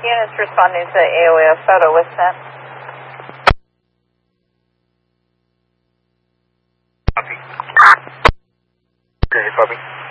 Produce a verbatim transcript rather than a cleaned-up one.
Units responding to A O A photo was sent. Copy. Okay, copy.